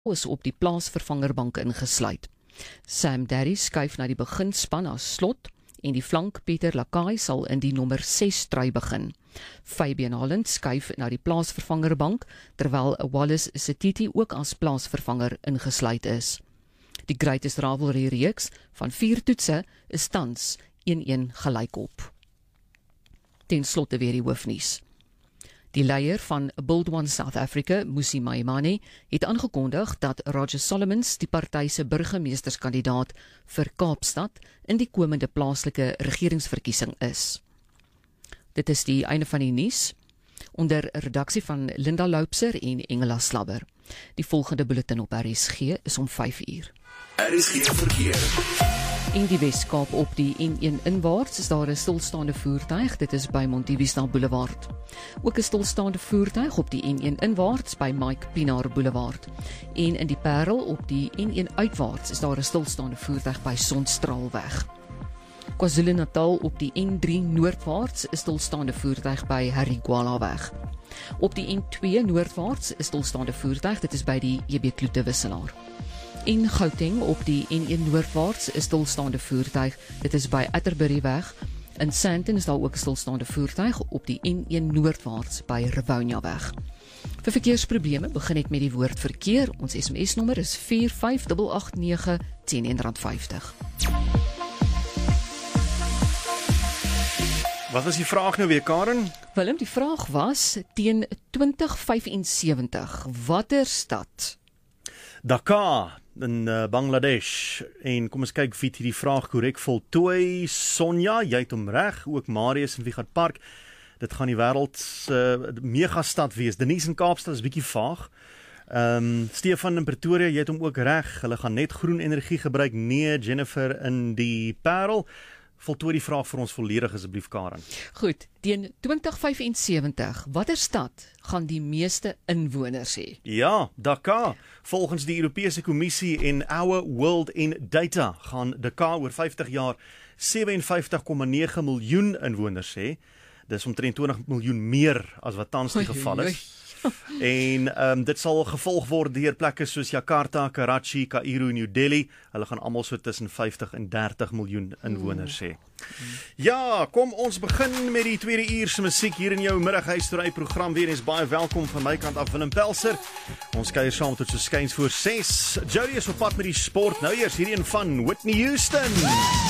is op die plaasvervangerbank ingesluit. Sam Derry skuif na die beginspan as slot en die flank Pieter Lakai sal in die nommer 6 trui begin. Fabian Holland skuif na die plaasvervangerbank, terwyl Wallace Setiti ook as plaasvervanger ingesluit is. Die Greatest Rivalry reeks van 4 toetse is tans 1-1 gelykop. Ten slotte weer die hoofnuus. Die leier van Build One South Africa, Musi Maimane, het aangekondig dat Roger Solomons die party se burgemeesterskandidaat vir Kaapstad in die komende plaaslike regeringsverkiesing is. Dit is die einde van die nuus, onder redaksie van Linda Loubser en Engela Slabber. Die volgende bulletin op RSG is om 5:00. RSG verkeer. In die Weskaap op die N1 inwaarts is daar 'n stilstaande voertuig, dit is by Montivistal Boulevard. Ook 'n stilstaande voertuig op die N1 inwaarts by Mike Pinaar Boulevard. En in die Parel op die N1 uitwaarts is daar 'n stilstaande voertuig by Sonstraalweg. KwaZulu-Natal op die N3 noordwaarts is stilstaande voertuig by Harigwalaweg. Op die N2 noordwaarts is stilstaande voertuig, dit is by die EB Kloete wisselaar. In Gauteng op die N1 noordwaarts is stilstaande voertuig, dit is by Atterbury-weg. In Sandton is daar ook stilstaande voertuig op die N1 noordwaarts by Rivonia-weg. Vir verkeersprobleme begin net met die woord verkeer. Ons SMS-nommer is 45889 teen R1.50. Wat was die vraag nou weer, Karen? Willem, die vraag was, teen 2075, watter stad? Dhaka in Bangladesh. En kom ons kyk wie het hierdie vraag korrek voltooi. Sonja, jy het hom reg, ook Marius en Vigard Park. Dit gaan die wêreld megastad wees. Denise in Kaapstad is bietjie vaag. Stefan in Pretoria, jy het hom ook reg. Hulle gaan net groen energie gebruik. Nee, Jennifer in die Parel. Voltooi die vraag vir ons volledig asseblief, Karen. Goed, teen 2075, watter stad gaan die meeste inwoners hê? Ja, Dhaka. Volgens die Europese Kommissie en Our World in Data gaan Dhaka oor 50 jaar 57,9 miljoen inwoners hê. Dis omtrent 20 miljoen meer as wat tans die geval is. En dit sal gevolg word deur plekke soos Jakarta, Karachi, Kaïro en New Delhi. Hulle gaan almal so tussen 50 en 30 miljoen inwoners hê. Ja, kom ons begin met die tweede uur se musiek hier in jou middaghuisry program. Weer eens baie welkom van my kant af, Willem Pelser. Ons kuier saam tot so skuins voor 6. Jody is op pad met die sport. Nou eers hierdie een van Whitney Houston.